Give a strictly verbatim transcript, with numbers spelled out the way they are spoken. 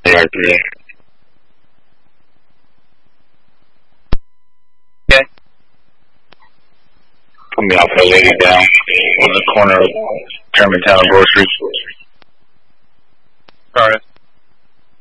They are today. Okay. Put me off the lady down on the corner of Germantown Grocery. Sorry.